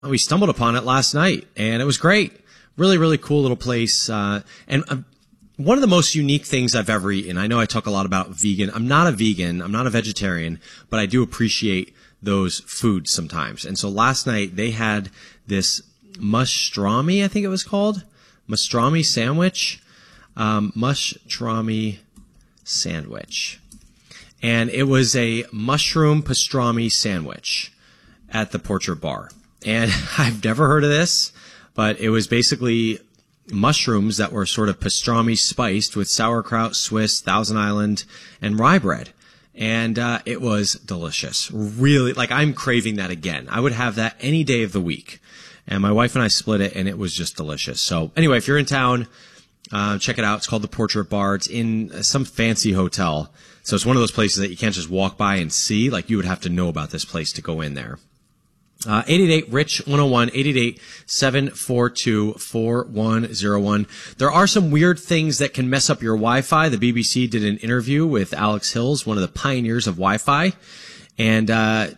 we stumbled upon it last night, and it was great. Really, really cool little place. And one of the most unique things I've ever eaten. I know I talk a lot about vegan. I'm not a vegan. I'm not a vegetarian, but I do appreciate those foods sometimes. And so last night they had this mushromi, I think it was called, mushromi sandwich, mushromi sandwich. And it was a mushroom pastrami sandwich at the Portrait Bar. And I've never heard of this, but it was basically mushrooms that were sort of pastrami spiced with sauerkraut, Swiss, Thousand Island, and rye bread. And it was delicious. Really, like, I'm craving that again. I would have that any day of the week. And my wife and I split it, and it was just delicious. So anyway, if you're in town, check it out. It's called the Portrait Bar. It's in some fancy hotel. So it's one of those places that you can't just walk by and see. Like, you would have to know about this place to go in there. 888-RICH-101, 888-742-4101. There are some weird things that can mess up your Wi-Fi. The BBC did an interview with Alex Hills, one of the pioneers of Wi-Fi. And,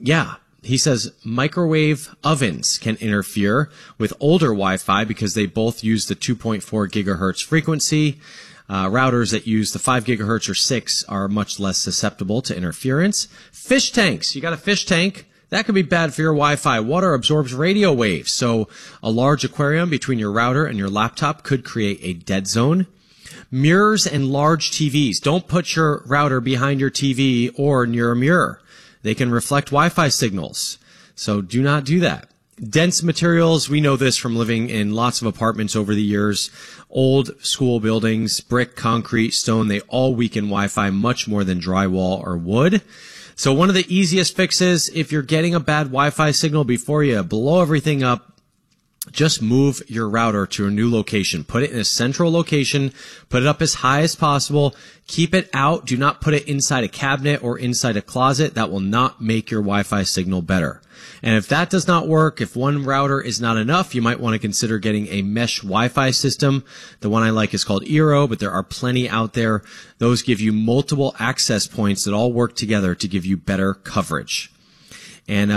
he says microwave ovens can interfere with older Wi-Fi because they both use the 2.4 gigahertz frequency. Routers that use the 5 gigahertz or 6 are much less susceptible to interference. Fish tanks. You got a fish tank? That could be bad for your Wi-Fi. Water absorbs radio waves, so a large aquarium between your router and your laptop could create a dead zone. Mirrors and large TVs. Don't put your router behind your TV or near a mirror. They can reflect Wi-Fi signals, so do not do that. Dense materials, we know this from living in lots of apartments over the years. Old school buildings, brick, concrete, stone, they all weaken Wi-Fi much more than drywall or wood. So one of the easiest fixes, if you're getting a bad Wi-Fi signal before you blow everything up, just move your router to a new location. Put it in a central location. Put it up as high as possible. Keep it out. Do not put it inside a cabinet or inside a closet. That will not make your Wi-Fi signal better. And if that does not work, if one router is not enough, you might want to consider getting a mesh Wi-Fi system. The one I like is called Eero, but there are plenty out there. Those give you multiple access points that all work together to give you better coverage. And,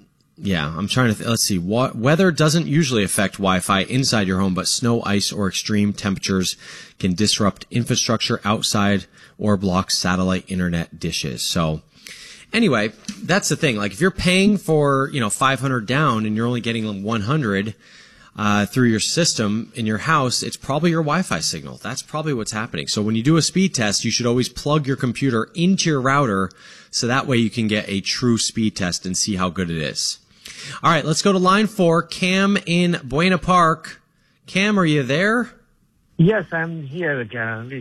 I'm trying to, let's see, weather doesn't usually affect Wi-Fi inside your home, but snow, ice, or extreme temperatures can disrupt infrastructure outside or block satellite internet dishes. So, anyway, that's the thing. Like, if you're paying for, 500 down and you're only getting 100 through your system in your house, it's probably your Wi-Fi signal. That's probably what's happening. So when you do a speed test, you should always plug your computer into your router so that way you can get a true speed test and see how good it is. All right, let's go to line 4. Cam in Buena Park. Cam, are you there? Yes, I'm here, Rich.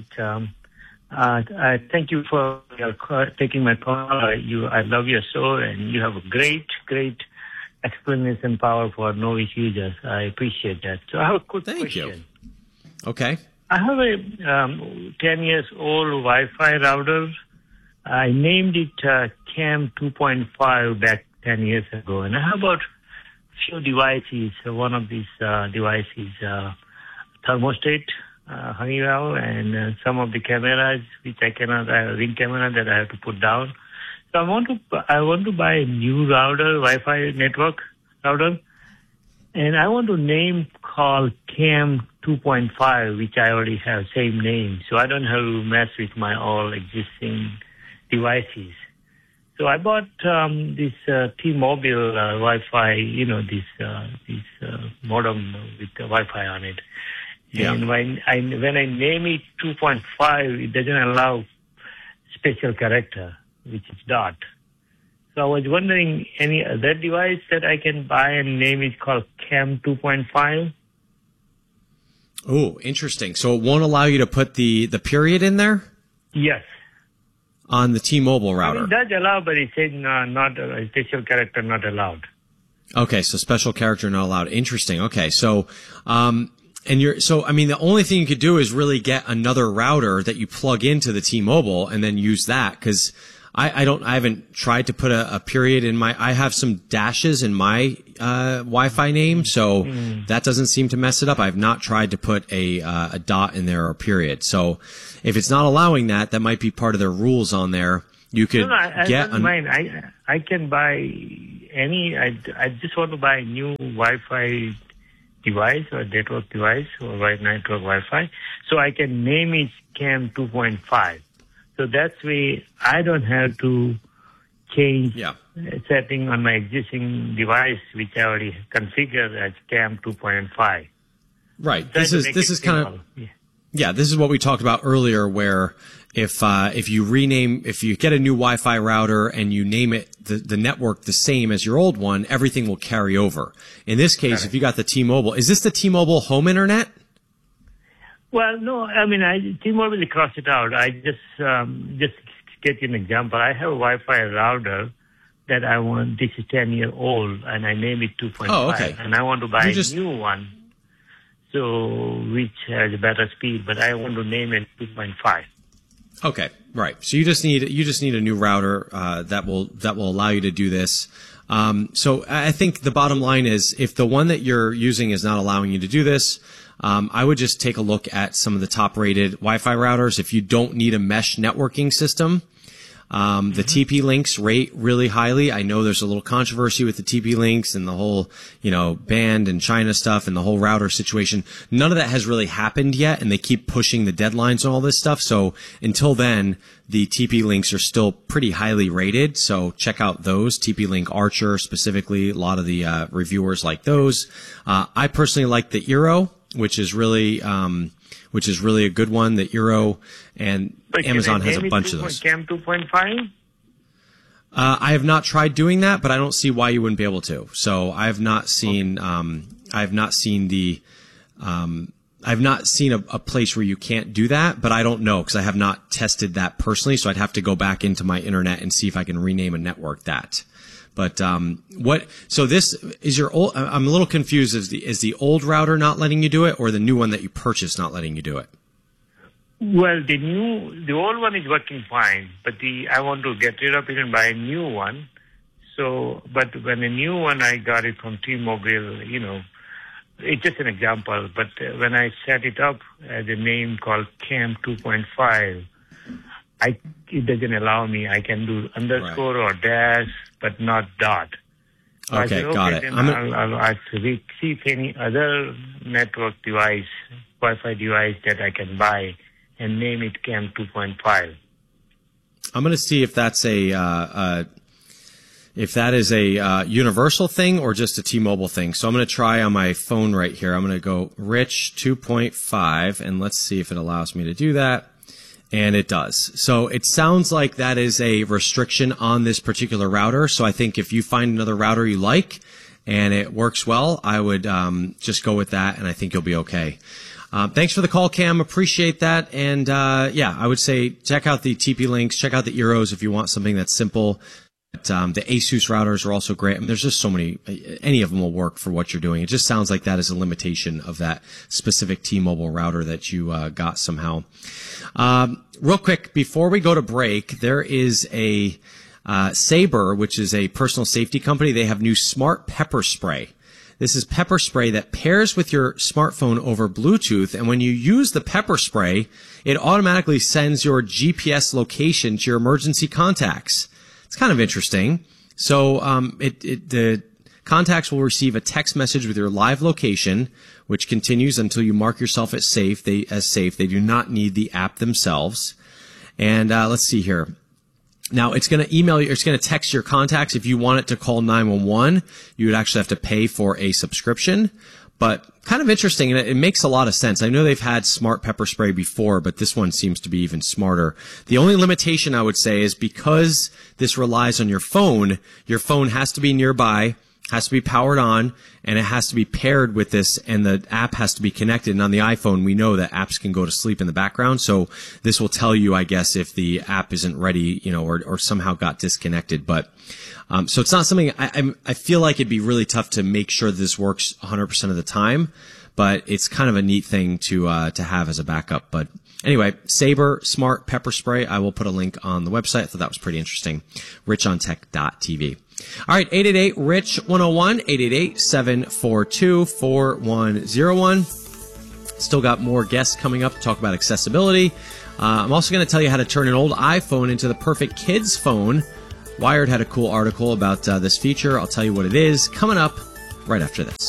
I thank you for taking my call. I love your show, and you have a great explanation power for novice users. I appreciate that. So I have a quick question. Thank you. Okay. I have a 10 years old Wi-Fi router. I named it Cam 2.5 back 10 years ago, and I have about few devices. One of these devices, thermostat, Honeywell, and some of the cameras which I cannot, ring camera that I have to put down. So I want to buy a new router, Wi-Fi network router, and I want to name called Cam 2.5, which I already have same name, so I don't have to mess with my all existing devices. So I bought this T-Mobile Wi-Fi, this modem with the Wi-Fi on it. Yeah. And when I name it 2.5, it doesn't allow special character, which is dot. So I was wondering, any other device that I can buy and name it called Cam 2.5? Oh, interesting. So it won't allow you to put the period in there? Yes. On the T-Mobile router? It does allow, but it says not a special character not allowed. Okay, so special character not allowed. Interesting. Okay, so the only thing you could do is really get another router that you plug into the T-Mobile and then use that, because I haven't tried to put a period in I have some dashes in my Wi-Fi name, so that doesn't seem to mess it up. I've not tried to put a dot in there or a period. So if it's not allowing that, that might be part of their rules on there. You could I don't mind. I can buy I just want to buy a new Wi-Fi device or network device or network Wi-Fi, so I can name it CAM 2.5. So that's way I don't have to change setting on my existing device, which I already configured as CAM 2.5. Right. This is kind of this is what we talked about earlier, where if you get a new Wi-Fi router and you name it the network the same as your old one, everything will carry over. In this case, if you got the T-Mobile, is this the T-Mobile home internet? Well, no, I mean, T-Mobile crossed it out. I just get you an example. I have a Wi-Fi router that I want. This is 10-year-old, and I name it 2.5. Oh, okay. And I want to buy a new one, so which has a better speed, but I want to name it 2.5. Okay, right. So you just need a new router that will allow you to do this. So I think the bottom line is, if the one that you're using is not allowing you to do this, I would just take a look at some of the top-rated Wi-Fi routers. If you don't need a mesh networking system, the TP-Links rate really highly. I know there's a little controversy with the TP-Links and the whole, band and China stuff and the whole router situation. None of that has really happened yet, and they keep pushing the deadlines and all this stuff. So until then, the TP-Links are still pretty highly rated. So check out those. TP-Link Archer specifically. A lot of the reviewers like those. I personally like the Eero, which is really a good one. The Eero, and Amazon has a bunch of those. CAM 2.5? I have not tried doing that, but I don't see why you wouldn't be able to. So I have not seen, I've not seen a place where you can't do that, but I don't know because I have not tested that personally. So I'd have to go back into my internet and see if I can rename a network that. But so this is your old. I'm a little confused. Is the old router not letting you do it, or the new one that you purchased not letting you do it? Well, the old one is working fine, but I want to get rid of it and buy a new one. So, but when a new one, I got it from T-Mobile. It's just an example. But when I set it up as a name called CAM 2.5, it doesn't allow me. I can do underscore or dash, but not dot. So okay, got it. Then I'll actually see if any other network device, Wi-Fi device that I can buy and name it CAM 2.5. I'm going to see if that's if that is a universal thing or just a T-Mobile thing. So I'm going to try on my phone right here. I'm going to go Rich 2.5, and let's see if it allows me to do that. And it does. So it sounds like that is a restriction on this particular router. So I think if you find another router you like and it works well, I would just go with that, and I think you'll be okay. Thanks for the call, Cam. Appreciate that. And I would say check out the TP-Links, check out the Eeros if you want something that's simple. But, the Asus routers are also great. I mean, there's just so many. Any of them will work for what you're doing. It just sounds like that is a limitation of that specific T-Mobile router that you got somehow. Real quick, before we go to break, there is a Sabre, which is a personal safety company. They have new smart pepper spray. This is pepper spray that pairs with your smartphone over Bluetooth, and when you use the pepper spray, it automatically sends your GPS location to your emergency contacts. It's kind of interesting. So the contacts will receive a text message with your live location, which continues until you mark yourself as safe. They do not need the app themselves. And let's see here. Now, it's going to email you, it's going to text your contacts. If you want it to call 911, you would actually have to pay for a subscription. But kind of interesting, and it makes a lot of sense. I know they've had smart pepper spray before, but this one seems to be even smarter. The only limitation I would say is because this relies on your phone has to be nearby, has to be powered on, and it has to be paired with this, and the app has to be connected. And on the iPhone, we know that apps can go to sleep in the background, so this will tell you, I guess, if the app isn't ready, or somehow got disconnected. But so it's not something I feel like it'd be really tough to make sure this works 100% of the time, but it's kind of a neat thing to have as a backup. But anyway, Sabre Smart Pepper Spray. I will put a link on the website. I thought that was pretty interesting. RichOnTech.tv. All right, 888-RICH-101, 888-742-4101. Still got more guests coming up to talk about accessibility. I'm also going to tell you how to turn an old iPhone into the perfect kid's phone Wired had a cool article about this feature. I'll tell you what it is coming up right after this.